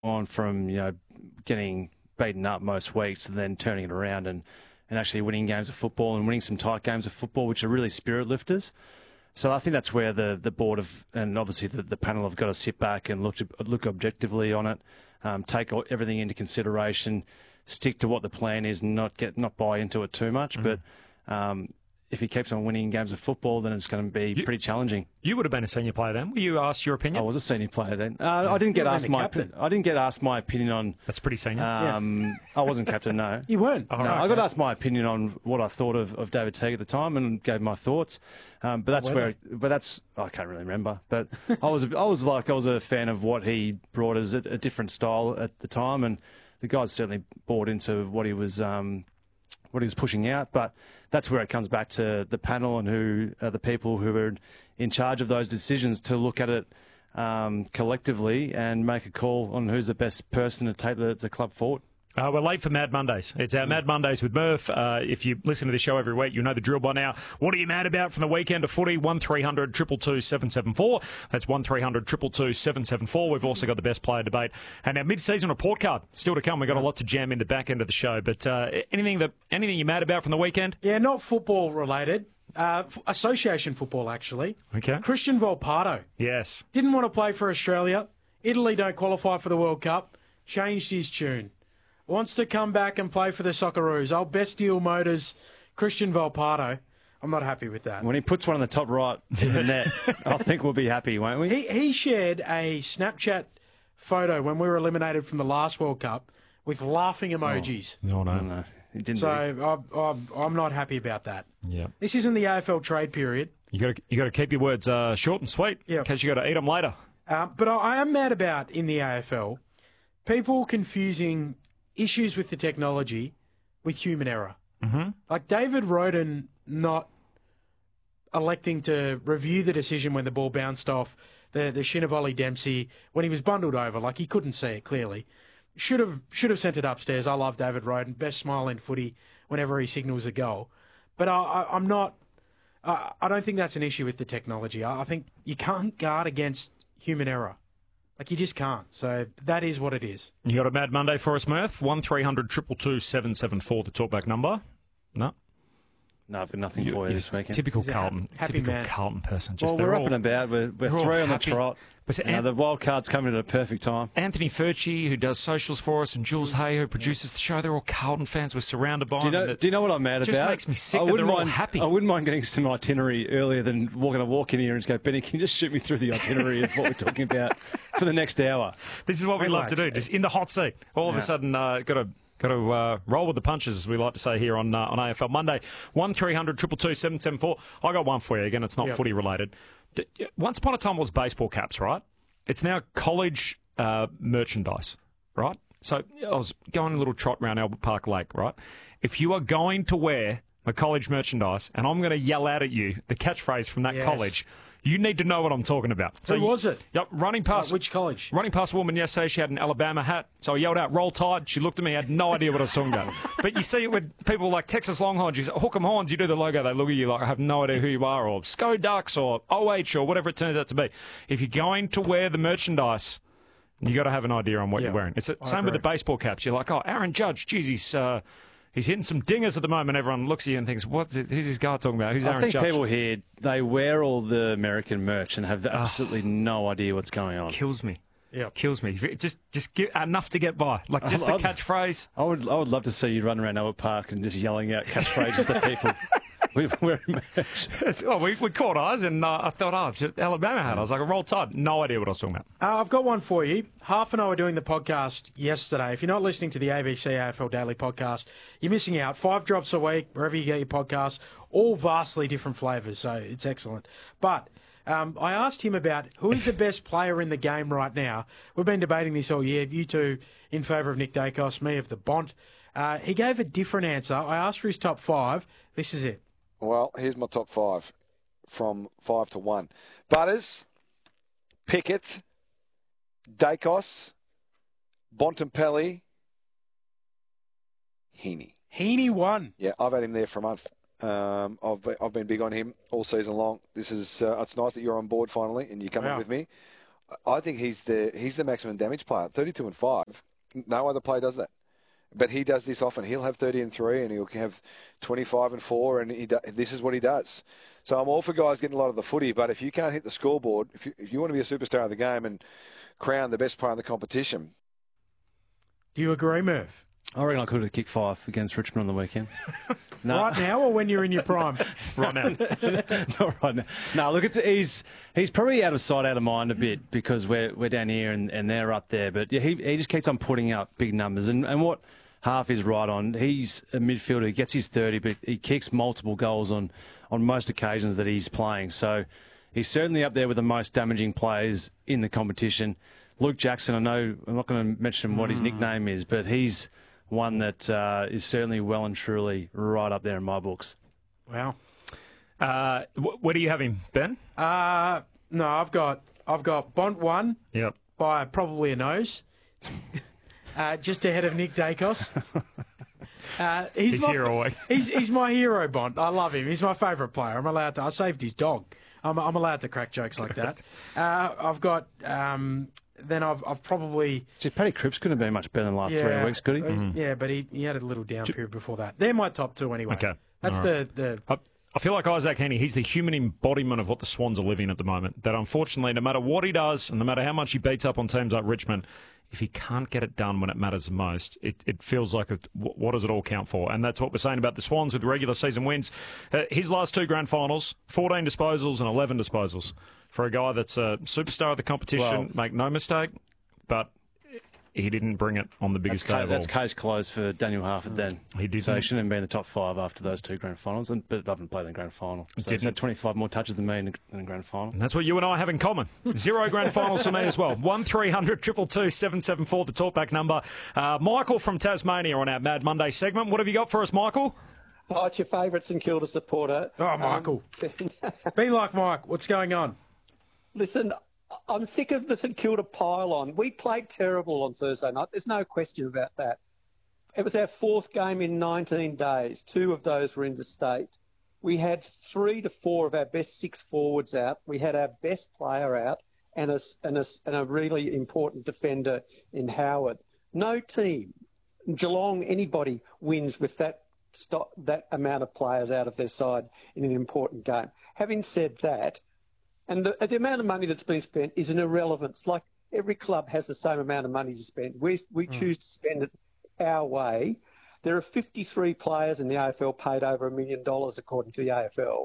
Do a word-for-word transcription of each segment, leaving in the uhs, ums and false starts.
on from, you know, getting beaten up most weeks and then turning it around and, and actually winning games of football and winning some tight games of football, which are really spirit lifters. So I think that's where the, the board of, and obviously the, the panel have got to sit back and look look objectively on it, um, take everything into consideration, stick to what the plan is, and not get not buy into it too much. Mm. But um, if he keeps on winning games of football, then it's going to be you, pretty challenging. You would have been a senior player then. Were you asked your opinion? I was a senior player then. Uh, I didn't get asked my. Captain. I didn't get asked my opinion on. That's pretty senior. Um, yeah. I wasn't captain. No, you weren't. No, right, I got asked my opinion on what I thought of, of David Teague at the time and gave my thoughts. Um, but that's where. But that's I can't really remember. But I was. I was like I was a fan of what he brought as a, a different style at the time, and the guys certainly bought into what he was. Um, what he was pushing out, but that's where it comes back to the panel and who are the people who are in charge of those decisions to look at it um, collectively and make a call on who's the best person to take the, the club forward. Uh, we're late for Mad Mondays. It's our Mad Mondays with Murph. Uh, if you listen to the show every week, you know the drill by now. What are you mad about from the weekend of footy? one three hundred two two two seven seven four. That's one three hundred two two two seven seven four. We've also got the best player debate and our mid-season report card still to come. We've got a lot to jam in the back end of the show. But uh, anything that anything you're mad about from the weekend? Yeah, not football related. Uh, f- association football, actually. Okay. Christian Volpato. Yes. Didn't want to play for Australia. Italy don't qualify for the World Cup. Changed his tune. Wants to come back and play for the Socceroos. Old Bestial Motors, Christian Volpato. I'm not happy with that. When he puts one on the top right in the net, I think we'll be happy, won't we? He he shared a Snapchat photo when we were eliminated from the last World Cup with laughing emojis. Oh, no, no. no, no. He didn't. So I, I, I'm not happy about that. Yeah. This isn't the A F L trade period. You got to you got to keep your words uh, short and sweet, yeah. in case you got to eat them later. Uh, but I, I am mad about in the A F L people confusing issues with the technology with human error. Mm-hmm. Like David Roden not electing to review the decision when the ball bounced off the, the shin of Ollie Dempsey when he was bundled over, like he couldn't see it clearly. Should have should have sent it upstairs. I love David Roden. Best smile in footy whenever he signals a goal. But I, I, I'm not... I, I don't think that's an issue with the technology. I, I think you can't guard against human error. Like, you just can't. So that is what it is. You got a Mad Monday for us, Murph? one three hundred two two two seven seven four, the talkback number. No? No, I've got nothing you, for you this weekend. Typical Carlton. Happy typical man. Carlton person. Just well, we're all, up and about. We're, we're three on the trot. You know, the wild card's coming at a perfect time. Anthony Furchi, who does socials for us, and Jules Hay, who produces the show, they're all Carlton fans. We're surrounded by do you know, them. Do you know what I'm mad just about? It just makes me sick I that they're mind, all happy. I wouldn't mind getting some itinerary earlier than walking to walk in here and just go, Benny, can you just shoot me through the itinerary of what we're talking about for the next hour? This is what we love to do, just in the hot seat. All of yeah. a sudden, uh, got to... Got to uh, roll with the punches, as we like to say here on uh, on A F L Monday. one three hundred two two two seven seven four. I got one for you. Again, it's not yep. footy related. Once upon a time, it was baseball caps, right? It's now college uh, merchandise, right? So I was going a little trot around Albert Park Lake, right? If you are going to wear the college merchandise, and I'm going to yell out at you the catchphrase from that yes. college, you need to know what I'm talking about. So Who was it? Yep, running past... Uh, which college? Running past a woman yesterday, she had an Alabama hat, so I yelled out, Roll Tide. She looked at me, had no idea what I was talking about. But you see it with people like Texas Longhorns, you say, Hook 'em Horns, you do the logo, they look at you like, I have no idea who you are, or Sco Ducks, or O H, or whatever it turns out to be. If you're going to wear the merchandise, you got to have an idea on what yeah, you're wearing. It's the I same agree. with the baseball caps. You're like, oh, Aaron Judge, geez, he's... Uh, He's hitting some dingers at the moment. Everyone looks at you and thinks, "What's it? Who's this guy talking about? Who's Aaron I think Judge?" People here, they wear all the American merch and have absolutely oh, no idea what's going on. Kills me. Yeah, kills me. Just, just get enough to get by. Like just the catchphrase. I would, I would love to see you run around Albert Park and just yelling out catchphrases to people. We're merch. Oh, we, we caught eyes, and uh, I thought, oh, Alabama hat. I was like, a Roll Tide. No idea what I was talking about. Uh, I've got one for you. Half an hour doing the podcast yesterday. If you're not listening to the A B C A F L Daily podcast, you're missing out. Five drops a week, wherever you get your podcasts, all vastly different flavours, so it's excellent. But um, I asked him about who is the best player in the game right now. We've been debating this all year. You two in favour of Nick Dacos, me of the Bont. Uh, he gave a different answer. I asked for his top five. This is it. Well, here's my top five from five to one. Butters, Pickett, Dacos, Bontempelli, Heaney. Heaney won. Yeah, I've had him there for a month. Um, I've been, I've been big on him all season long. This is uh, it's nice that you're on board finally and you're coming wow. with me. I think he's the he's the maximum damage player. thirty-two and five. No other player does that. But he does this often. He'll have thirty and three, and he'll have twenty-five and four, and he do, this is what he does. So I'm all for guys getting a lot of the footy, but if you can't hit the scoreboard, if you, if you want to be a superstar of the game and crown the best player in the competition. Do you agree, Murph? I reckon I could have kicked five against Richmond on the weekend. No. Right now or when you're in your prime? Right now. Not right now. No, look, it's, he's he's probably out of sight, out of mind a bit because we're we're down here and, and they're up there. But yeah, he he just keeps on putting up big numbers. And, and what Half is right on, he's a midfielder. He gets his thirty, but he kicks multiple goals on, on most occasions that he's playing. So he's certainly up there with the most damaging players in the competition. Luke Jackson, I know I'm not going to mention what his nickname is, but he's one that uh, is certainly well and truly right up there in my books. Wow. Uh, wh- where do you have him, Ben? Uh, no, I've got I've got Bont one Yep. by probably a nose, uh, just ahead of Nick Dacos. Uh, he's He's my, here all week. He's he's my hero, Bont. I love him. He's my favourite player. I'm allowed to. I saved his dog. I'm I'm allowed to crack jokes like that. Uh, I've got. Um, then I've I've probably. Gee, Paddy Cripps couldn't have been much better than the last Yeah, three weeks, could he? he's- Yeah, but he, he had a little down period before that. They're my top two anyway. Okay. That's All right. the, the I, I feel like Isaac Heaney, he's the human embodiment of what the Swans are living at the moment. That unfortunately, no matter what he does and no matter how much he beats up on teams like Richmond, if he can't get it done when it matters the most, it, it feels like, a, what does it all count for? And that's what we're saying about the Swans with regular season wins. Uh, his last two grand finals, fourteen disposals and eleven disposals. For a guy that's a superstar of the competition, Well, make no mistake, but he didn't bring it on the biggest That's, day ca- of that's all. case closed for Daniel Harford then. He didn't. So he shouldn't have been in the top five after those two grand finals, and, but I haven't played in the grand final. So he's Didn't. had twenty-five more touches than me in the, in the grand final. And that's what you and I have in common. Zero grand finals for me as well. one three hundred two two two seven seven four, the talkback number. Uh, Michael from Tasmania on our Mad Monday segment. What have you got for us, Michael? Oh, it's your favourite St Kilda supporter. oh Michael. Um, Be like Mike. What's going on? listen, I'm sick of the St Kilda pile-on. We played terrible on Thursday night. There's no question about that. It was our fourth game in nineteen days. Two of those were interstate. We had three to four of our best six forwards out. We had our best player out and a, and a, and a really important defender in Howard. No team, Geelong, anybody wins with that stop, that amount of players out of their side in an important game. Having said that, and the, the amount of money that's been spent is an irrelevance. Like every club has the same amount of money to spend. We, we mm. choose to spend it our way. There are fifty-three players in the A F L paid over a million dollars according to the A F L.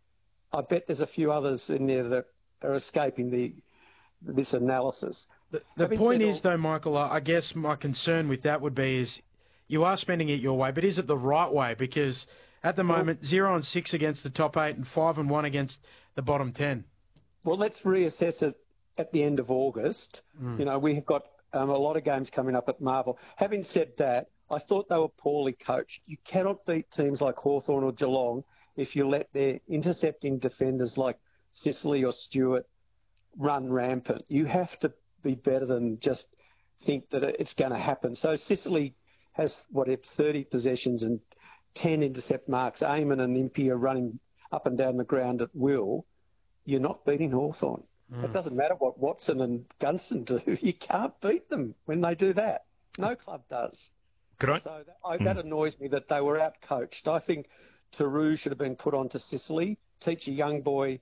I bet there's a few others in there that are escaping the this analysis. The, the point is, all, though, Michael, I guess my concern with that would be is you are spending it your way, but is it the right way? Because at the moment, well, zero and six against the top eight and five and one against the bottom ten. Well, let's reassess it at the end of August. Mm. You know, we have got um, a lot of games coming up at Marvel. Having said that, I thought they were poorly coached. You cannot beat teams like Hawthorn or Geelong if you let their intercepting defenders like Sicily or Stewart run rampant. You have to be better than just think that it's going to happen. So Sicily has, what, it's thirty possessions and ten intercept marks. Eamon and Impey are running up and down the ground at will. You're not beating Hawthorn. Mm. It doesn't matter what Watson and Gunston do. You can't beat them when they do that. No club does. Could I? So that, I, that annoys me that they were out-coached. I think Taru should have been put onto Sicily, teach a young boy,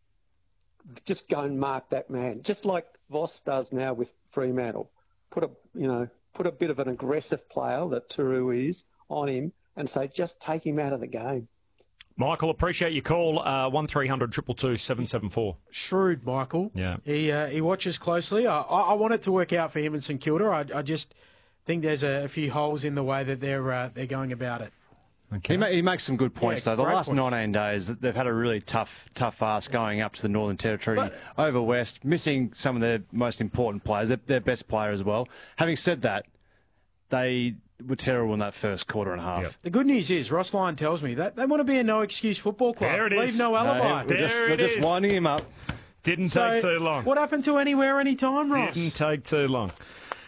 just go and mark that man, just like Voss does now with Fremantle. Put a, you know, put a bit of an aggressive player that Taru is on him and say, just take him out of the game. Michael, appreciate your call. Uh, one three hundred two two two seven seven four. Shrewd, Michael. Yeah. He uh, he watches closely. I, I, I want it to work out for him in St Kilda. I, I just think there's a, a few holes in the way that they're uh, they're going about it. Okay. He, ma- he makes some good points, yeah, though. The last points. nineteen days, they've had a really tough tough ask going up to the Northern Territory, but, over West, missing some of their most important players, their, their best player as well. Having said that, they were terrible in that first quarter and a half. Yep. The good news is, Ross Lyon tells me that they want to be a no-excuse football club. There it is. Leave no alibi. No, they're just, there they're it just is. winding him up. Didn't so, take too long. What happened to anywhere, anytime, Ross? Didn't take too long.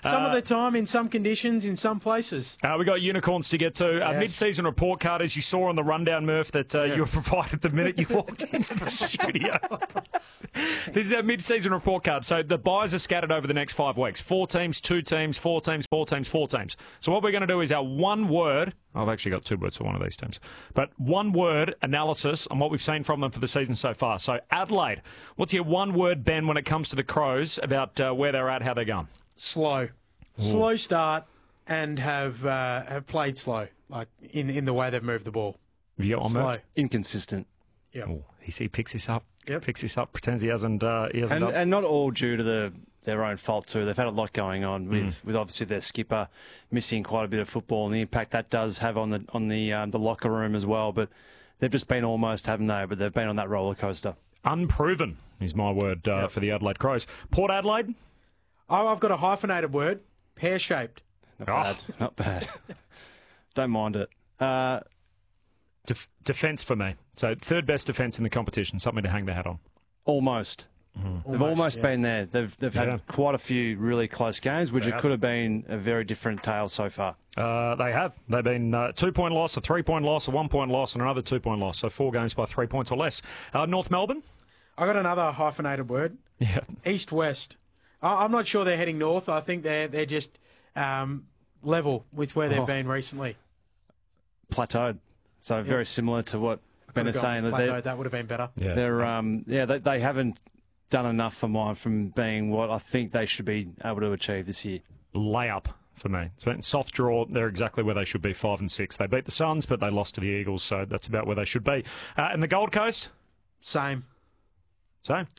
Some Uh, of the time, in some conditions, in some places. Uh, we got unicorns to get to. Uh, Yes. Mid-season report card, as you saw on the rundown, Murph, that uh, you were provided the minute you walked into the studio. This is our mid-season report card. So the buys are scattered over the next five weeks. Four teams, two teams, four teams, four teams, four teams. So what we're going to do is our one word. I've actually got two words for one of these teams. But one word analysis on what we've seen from them for the season so far. So Adelaide, what's your one word, Ben, when it comes to the Crows about uh, where they're at, how they're going? Slow. Slow start and have uh, have played slow, like in, in the way they've moved the ball. Have you got one, Slow. Murph? Inconsistent. Yeah. Oh, he, he picks this up. Yep. Picks this up, pretends he hasn't, uh, he hasn't And, done. and not all due to the their own fault too. They've had a lot going on with, with obviously their skipper missing quite a bit of football and the impact that does have on the on the um, the locker room as well. But they've just been almost, haven't they? But they've been on that roller coaster. Unproven is my word uh, Yep. for the Adelaide Crows. Port Adelaide? Oh, I've got a hyphenated word, pear-shaped. Not Oh. bad. Not bad. Don't mind it. Uh, Def- defence for me. So third best defence in the competition. Something to hang their hat on. almost. They've almost yeah. been there. They've they've had Yeah. quite a few really close games, which They it have. could have been a very different tale so far. Uh, they have. They've been uh, two-point loss, a three-point loss, a one-point loss, and another two-point loss. So four games by three points or less. Uh, North Melbourne? I got another hyphenated word, Yeah. east-west. I- I'm not sure they're heading north. I think they're they're just um, level with where they've Oh. been recently. Plateaued. So very similar to what Ben Could've is gone saying that plateau, they're, that would have been better. Yeah. they're um yeah they, they haven't done enough for mine from being what I think they should be able to achieve this year. Layup for me. It's been soft draw. They're exactly where they should be, five and six. They beat the Suns, but they lost to the Eagles, so that's about where they should be. Uh, and the Gold Coast? Same. Same.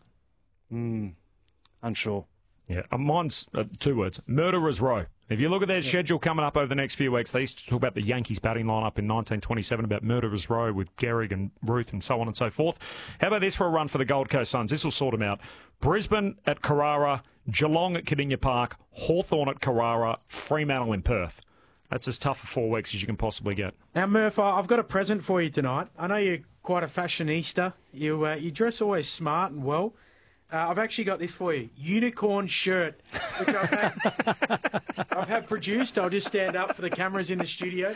Unsure. Yeah, uh, mine's uh, two words: murderer's row. If you look at their schedule coming up over the next few weeks, they used to talk about the Yankees batting lineup in nineteen twenty-seven, about murderer's row with Gehrig and Ruth and so on and so forth. How about this for a run for the Gold Coast Suns? This will sort them out. Brisbane at Carrara, Geelong at Cardinia Park, Hawthorn at Carrara, Fremantle in Perth. That's as tough for four weeks as you can possibly get. Now, Murph, I- I've got a present for you tonight. I know you're quite a fashionista. You uh, you dress always smart and well. Uh, I've actually got this for you. Unicorn shirt, which I've had, I've had produced. I'll just stand up for the cameras in the studio.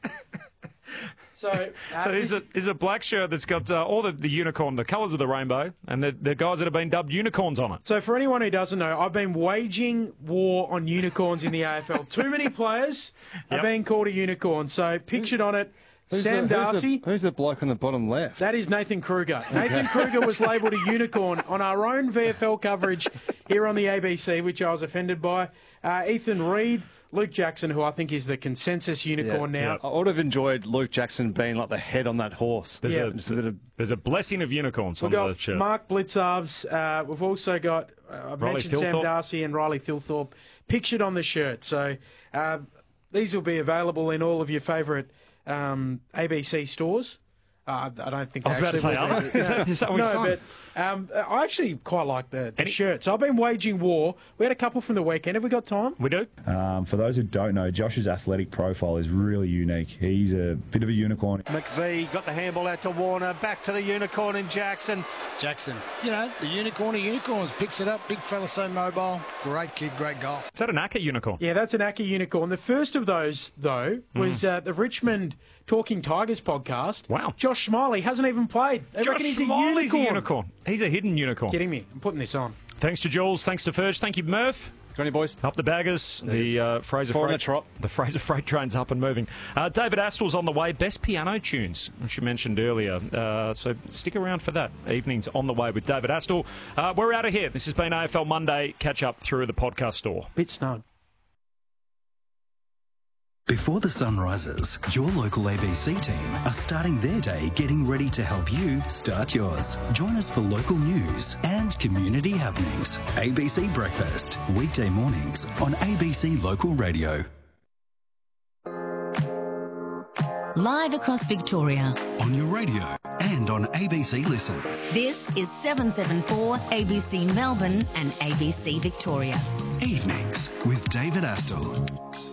So, uh, So there's this- a, there's a black shirt that's got uh, all the, the unicorn, the colours of the rainbow, and the, the guys that have been dubbed unicorns on it. so for anyone who doesn't know, I've been waging war on unicorns in the A F L. Too many players Yep. are being called a unicorn. So pictured on it, Sam the, who's, Darcy. the, who's the bloke on the bottom left? That is Nathan Kruger. Nathan Kruger was labelled a unicorn on our own V F L coverage here on the A B C, which I was offended by. Uh, Ethan Reid, Luke Jackson, who I think is the consensus unicorn Yeah. now. Yeah. I would have enjoyed Luke Jackson being like the head on that horse. There's, Yeah. a, Just a bit of there's a blessing of unicorns We've on the got shirt. Mark Blitzarves. Uh, we've also got, uh, I've Riley mentioned Sam Thilthorpe. Darcy and Riley Thilthorpe pictured on the shirt. So uh, these will be available in all of your favourite um, A B C stores. Uh, I don't think I was they about to say, actually are will. they? Is that- is that what you're No, saying? but um, I actually quite like the, the Any- shirts. I've been waging war. We had a couple from the weekend. Have we got time? We do? Um, for those who don't know, Josh's athletic profile is really unique. He's a bit of a unicorn. McVee got the handball out to Warner, back to the unicorn in Jackson. Jackson, you know, the unicorn of unicorns, picks it up, big fella, so mobile. Great kid, great goal. Is that an Acker unicorn? Yeah, that's an Acker unicorn. The first of those, though, was uh, the Richmond Talking Tigers podcast. Wow. Josh Smiley hasn't even played. They Josh reckon he's a Smiley's unicorn. a unicorn. He's a hidden unicorn. Kidding me? I'm putting this on. Thanks to Jules. Thanks to Ferge. Thank you, Murph. Got any boys? Up the baggers. The uh, Fraser Four on Freight the trot. The Fraser Freight train's up and moving. Uh, David Astl's on the way. Best piano tunes, which you mentioned earlier. Uh, so stick around for that. Evening's on the way with David Astle. Uh, we're out of here. This has been A F L Monday. Catch up through the podcast store. Bit snug. Before the sun rises, your local A B C team are starting their day getting ready to help you start yours. Join us for local news and community happenings. A B C Breakfast, weekday mornings on A B C Local Radio. Live across Victoria. On your radio and on A B C Listen. This is seven seven four A B C Melbourne and A B C Victoria. Evenings with David Astle.